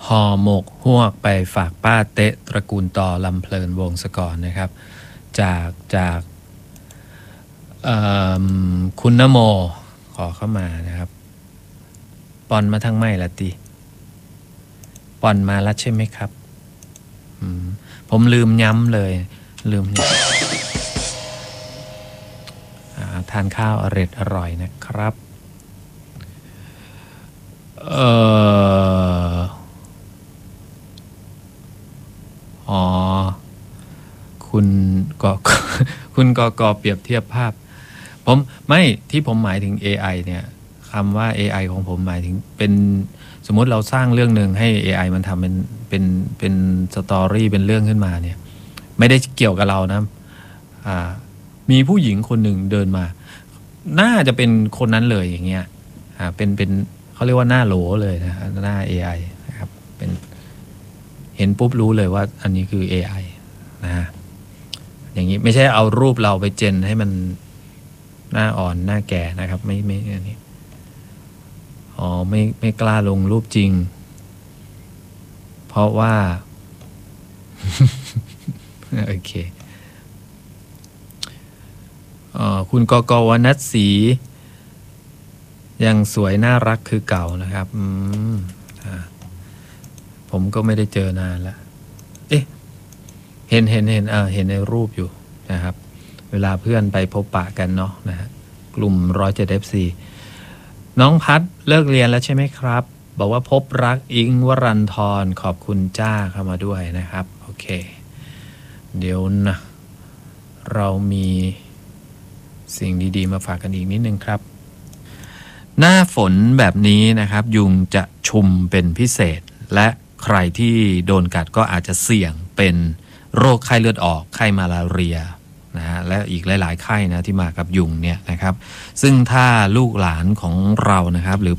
ห่อหมกฮวกไปฝากป้าเตะตระกูลต่อลำเพลินวงศกรนะครับจากคุณนโมขอเข้ามานะครับปอนมาทั้งไม่ละติปอนมาแล้วใช่ไหมครับผมลืมย้ำเลยลืมทานข้าวอร่อยนะครับคุณกเปรียบเทียบภาพผมไม่ที่ผมหมายถึง AI เนี่ยคำว่า AI ของผมหมายถึงเป็นสมมติเราสร้างเรื่องหนึ่งให้ AI มันทำเป็นสตอรี่เป็นเรื่องขึ้นมาเนี่ยไม่ได้เกี่ยวกับเรานะมีผู้หญิงคนหนึ่งเดินมาน่าจะเป็นคนนั้นเลยอย่างเงี้ยเป็นเขาเรียกว่าหน้าโหลเลยนะหน้า AI นะครับเป็นเห็นปุ๊บรู้เลยว่าอันนี้คือ AI นะอย่างนี้ไม่ใช่เอารูปเราไปเจนให้มันหน้าอ่อนหน้าแก่นะครับไม่อันนี้ไม่กล้าลงรูปจริงเพราะว่า โอเคคุณกวนัทศรียังสวยน่ารักคือเก่านะครับผมก็ไม่ได้เจอนานแล้วเห็นในรูปอยู่นะครับเวลาเพื่อนไปพบปะกันเนาะนะฮะกลุ่ม107 FC น้องพัดเลิกเรียนแล้วใช่ไหมครับบอกว่าพบรักอิงวรันทรขอบคุณจ้าเข้ามาด้วยนะครับโอเคเดี๋ยวนะเรามีสิ่งดีๆมาฝากกันอีกนิดนึงครับหน้าฝนแบบนี้นะครับยุงจะชุมเป็นพิเศษและใครที่โดนกัดก็อาจจะเสี่ยงเป็นโรคไข้เลือดออกไข้มาลาเรียนะฮะและอีกหลายๆไข้นะที่มากับยุงเนี่ยนะครับซึ่งถ้าลูกหลานของเรานะครับหรือ